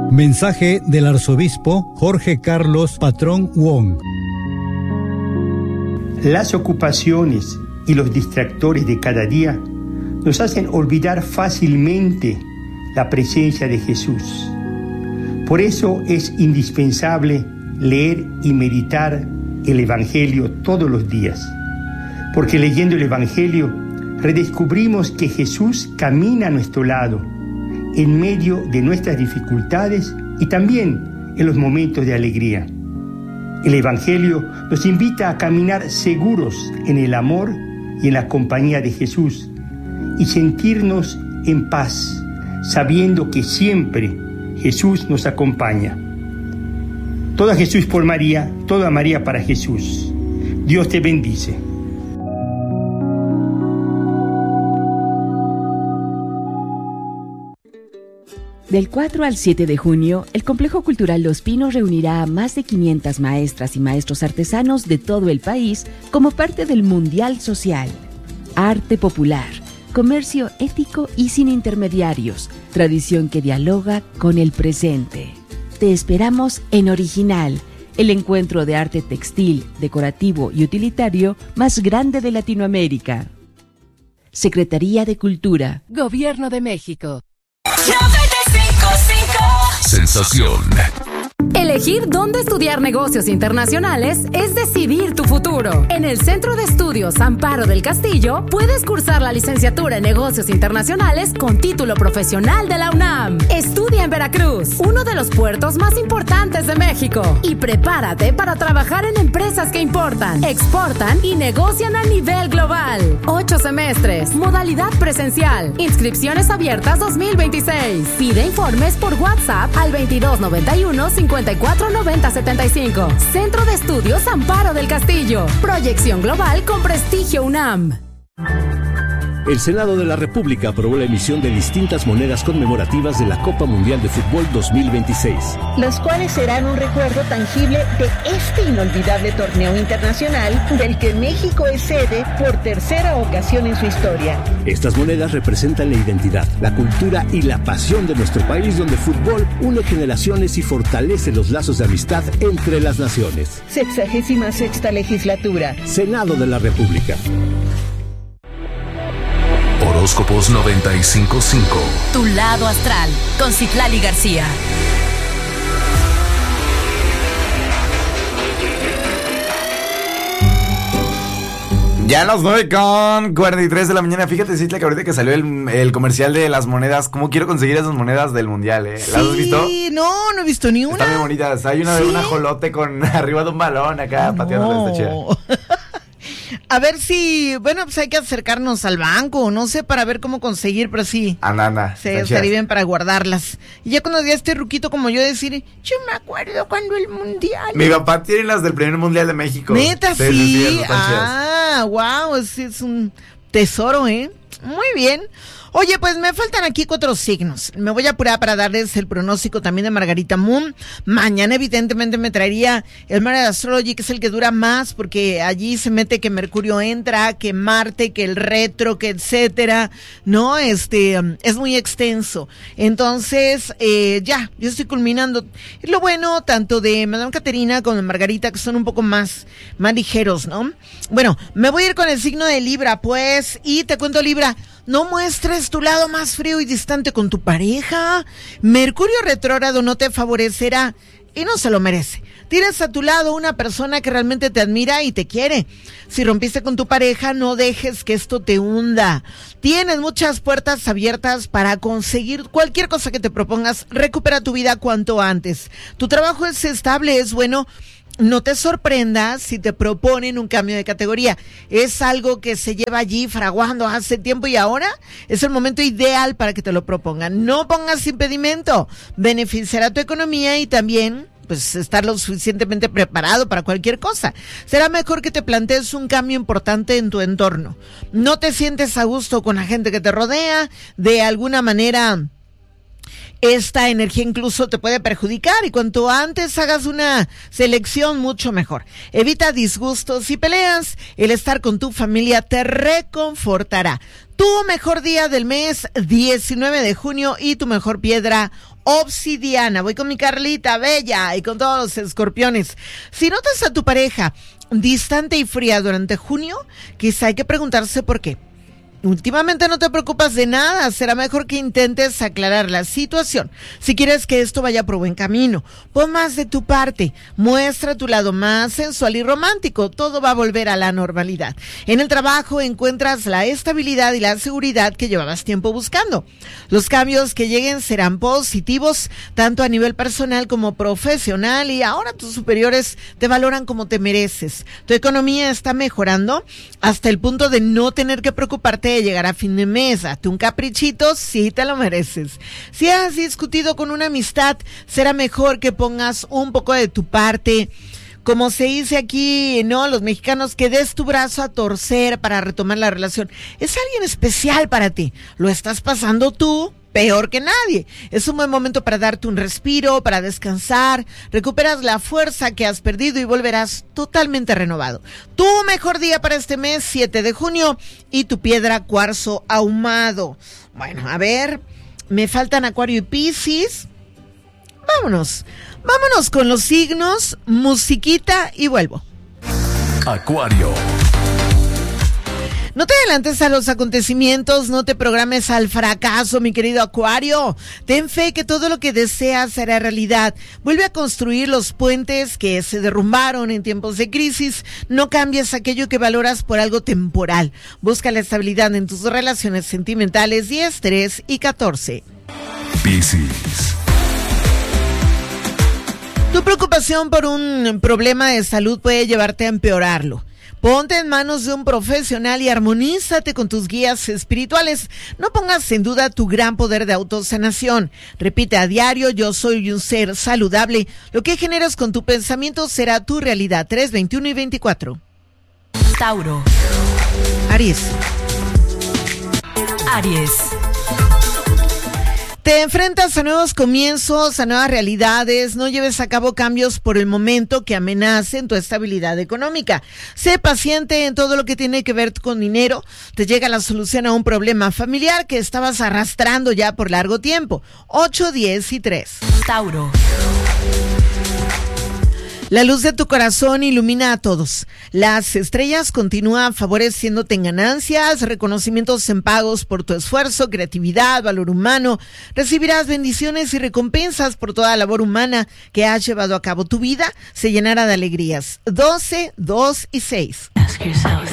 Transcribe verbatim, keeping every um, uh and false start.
Mensaje del arzobispo Jorge Carlos Patrón Wong. Las ocupaciones y los distractores de cada día nos hacen olvidar fácilmente la presencia de Jesús. Por eso es indispensable leer y meditar el Evangelio todos los días, porque leyendo el Evangelio redescubrimos que Jesús camina a nuestro lado, en medio de nuestras dificultades y también en los momentos de alegría. El Evangelio nos invita a caminar seguros en el amor y en la compañía de Jesús y sentirnos en paz, sabiendo que siempre Jesús nos acompaña. Todo a Jesús por María, todo a María para Jesús. Dios te bendice. Del cuatro al siete de junio, el Complejo Cultural Los Pinos reunirá a más de quinientas maestras y maestros artesanos de todo el país como parte del Mundial Social. Arte popular, comercio ético y sin intermediarios, tradición que dialoga con el presente. Te esperamos en Original, el encuentro de arte textil, decorativo y utilitario más grande de Latinoamérica. Secretaría de Cultura, Gobierno de México. Sensación. Elegir dónde estudiar negocios internacionales es decidir tu futuro. En el Centro de Estudios Amparo del Castillo puedes cursar la licenciatura en negocios internacionales con título profesional de la UNAM. Estudia en Veracruz, uno de los puertos más importantes de México, y prepárate para trabajar en empresas que importan, exportan y negocian a nivel global. Ocho semestres, modalidad presencial, inscripciones abiertas dos mil veintiséis. Pide informes por WhatsApp al veintidós noventa y uno cincuenta y cuatro noventa setenta y cinco. Centro de Estudios Amparo del Castillo. Proyección global con prestigio UNAM. El Senado de la República aprobó la emisión de distintas monedas conmemorativas de la Copa Mundial de Fútbol dos mil veintiséis. Los cuales serán un recuerdo tangible de este inolvidable torneo internacional del que México es sede por tercera ocasión en su historia. Estas monedas representan la identidad, la cultura y la pasión de nuestro país, donde el fútbol une generaciones y fortalece los lazos de amistad entre las naciones. Sexagésima sexta legislatura. Senado de la República. Horóscopos noventa y cinco punto cinco. Tu lado astral, con Citlali García. Ya nos nueve con cuarenta y tres de la mañana. Fíjate, Citla, que ahorita que salió el, el comercial de las monedas, ¿cómo quiero conseguir esas monedas del mundial, eh? ¿Las has visto? Sí, no, no he visto ni una. Están muy bonitas. Hay una de ¿Sí? un ajolote con arriba de un balón acá, no. pateándole, está chida. A ver si, bueno, pues hay que acercarnos al banco, no sé, para ver cómo conseguir, pero sí. Anana. Sí, estaría bien para guardarlas. Y ya cuando ya esté ruquito como yo decir, yo me acuerdo cuando el mundial. Mi papá tiene las del primer mundial de México. ¿Neta, sí? sí? sí ah, wow, es, es un tesoro, ¿eh? Muy bien. Oye, pues me faltan aquí cuatro signos. Me voy a apurar para darles el pronóstico también de Margarita Moon. Mañana evidentemente me traería el Mare Astrology, que es el que dura más, porque allí se mete que Mercurio entra, que Marte, que el retro, que etcétera, ¿no? Este, es muy extenso. Entonces, eh, ya, yo estoy culminando. Es lo bueno tanto de Madame Caterina como de Margarita, que son un poco más, más ligeros, ¿no? Bueno, me voy a ir con el signo de Libra, pues, y te cuento, Libra, no muestres tu lado más frío y distante con tu pareja. Mercurio retrógrado no te favorecerá y no se lo merece. Tienes a tu lado una persona que realmente te admira y te quiere. Si rompiste con tu pareja, no dejes que esto te hunda. Tienes muchas puertas abiertas para conseguir cualquier cosa que te propongas. Recupera tu vida cuanto antes. Tu trabajo es estable, es bueno. No te sorprendas si te proponen un cambio de categoría. Es algo que se lleva allí fraguando hace tiempo y ahora es el momento ideal para que te lo propongan. No pongas impedimento. Beneficiará tu economía y también pues estar lo suficientemente preparado para cualquier cosa. Será mejor que te plantees un cambio importante en tu entorno. No te sientes a gusto con la gente que te rodea. De alguna manera Esta energía incluso te puede perjudicar y cuanto antes hagas una selección, mucho mejor. Evita disgustos y peleas. El estar con tu familia te reconfortará. Tu mejor día del mes, diecinueve de junio, y tu mejor piedra, obsidiana. Voy con mi Carlita Bella y con todos los escorpiones. Si notas a tu pareja distante y fría durante junio, quizá hay que preguntarse por qué. Últimamente no te preocupas de nada, será mejor que intentes aclarar la situación. Si quieres que esto vaya por buen camino, pon más de tu parte, muestra tu lado más sensual y romántico, todo va a volver a la normalidad. En el trabajo encuentras la estabilidad y la seguridad que llevabas tiempo buscando. Los cambios que lleguen serán positivos, tanto a nivel personal como profesional, y ahora tus superiores te valoran como te mereces. Tu economía está mejorando hasta el punto de no tener que preocuparte de llegar a fin de mes. Date un caprichito, sí te lo mereces. Si has discutido con una amistad, será mejor que pongas un poco de tu parte. Como se dice aquí, ¿no? Los mexicanos, que des tu brazo a torcer para retomar la relación. Es alguien especial para ti. Lo estás pasando tú peor que nadie. Es un buen momento para darte un respiro, para descansar. Recuperas la fuerza que has perdido y volverás totalmente renovado. Tu mejor día para este mes, siete de junio, y tu piedra, cuarzo ahumado. Bueno, a ver, me faltan Acuario y Piscis. Vámonos, vámonos con los signos, musiquita y vuelvo. Acuario. No te adelantes a los acontecimientos, no te programes al fracaso, mi querido Acuario. Ten fe que todo lo que deseas será realidad. Vuelve a construir los puentes que se derrumbaron en tiempos de crisis. No cambies aquello que valoras por algo temporal. Busca la estabilidad en tus relaciones sentimentales. diez, tres y catorce. Piscis. Tu preocupación por un problema de salud puede llevarte a empeorarlo. Ponte en manos de un profesional y armonízate con tus guías espirituales. No pongas en duda tu gran poder de autosanación. Repite a diario: yo soy un ser saludable. Lo que generas con tu pensamiento será tu realidad. tres, veintiuno y veinticuatro. Tauro. Aries. Aries. Te enfrentas a nuevos comienzos, a nuevas realidades. No lleves a cabo cambios por el momento que amenacen tu estabilidad económica. Sé paciente en todo lo que tiene que ver con dinero. Te llega la solución a un problema familiar que estabas arrastrando ya por largo tiempo. ocho, diez y tres. Tauro. La luz de tu corazón ilumina a todos. Las estrellas continúan favoreciéndote en ganancias, reconocimientos en pagos por tu esfuerzo, creatividad, valor humano. Recibirás bendiciones y recompensas por toda labor humana que has llevado a cabo. Tu vida se llenará de alegrías. doce, dos y seis.